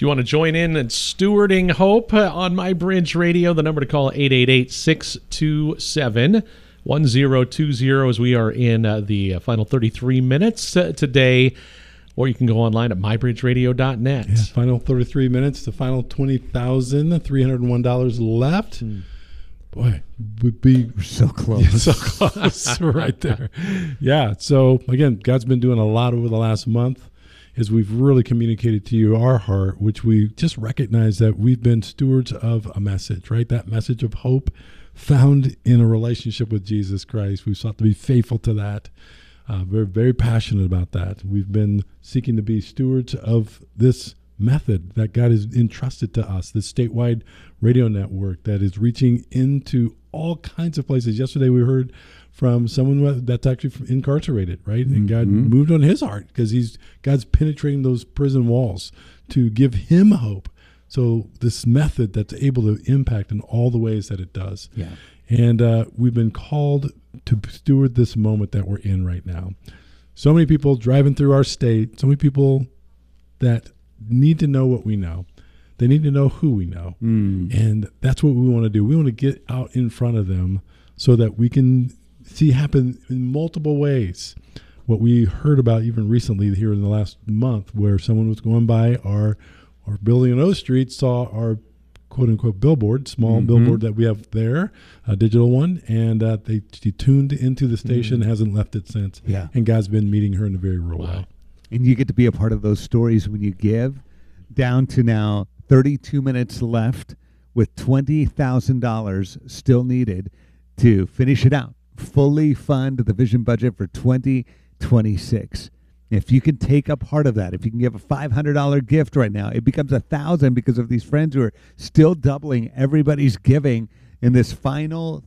you want to join in and stewarding hope on My Bridge Radio, the number to call 888-627-1020 as we are in the final 33 minutes today. Or you can go online at mybridgeradio.net. Yeah, final 33 minutes, the final $20,301 left. Boy, we're so close. Yeah, so close right there. Yeah, so again, God's been doing a lot over the last month as we've really communicated to you our heart, which we just recognize that we've been stewards of a message, right? That message of hope found in a relationship with Jesus Christ. We've sought to be faithful to that. We're very passionate about that. We've been seeking to be stewards of this method that God has entrusted to us, this statewide radio network that is reaching into all kinds of places. Yesterday we heard from someone that's actually incarcerated, right? And God moved on his heart because God's penetrating those prison walls to give him hope. So this method that's able to impact in all the ways that it does. Yeah. And we've been called to steward this moment that we're in right now. So many people driving through our state, so many people that need to know what we know. They need to know who we know. And that's what we want to do. We want to get out in front of them so that we can see happen in multiple ways. What we heard about even recently here in the last month, where someone was going by our building on O Street, saw our quote-unquote billboard, small billboard that we have there, a digital one, and she tuned into the station, hasn't left it since. Yeah. And God's been meeting her in a very real way. And you get to be a part of those stories when you give. Down to now 32 minutes left with $20,000 still needed to finish it out. Fully fund the vision budget for 2026. If you can take a part of that, if you can give a $500 gift right now, it becomes $1,000 because of these friends who are still doubling everybody's giving in this final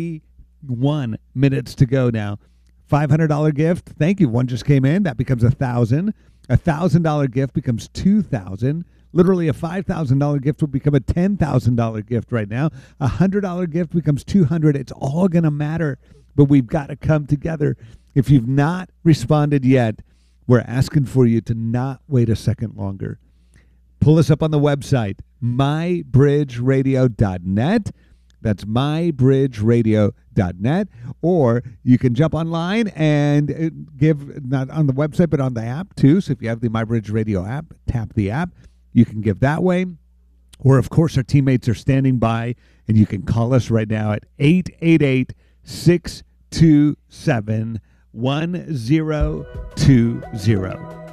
31 minutes to go now. $500 gift. Thank you. One just came in. That becomes $1,000. $1,000 gift becomes $2,000. Literally a $5,000 gift will become a $10,000 gift right now. A $100 gift becomes $200. It's all going to matter, but we've got to come together. If you've not responded yet, we're asking for you to not wait a second longer. Pull us up on the website, mybridgeradio.net. That's mybridgeradio.net. Or you can jump online and give, not on the website, but on the app too. So if you have the MyBridge Radio app, tap the app. You can give that way. Or, of course, our teammates are standing by, and you can call us right now at 888-627-1020.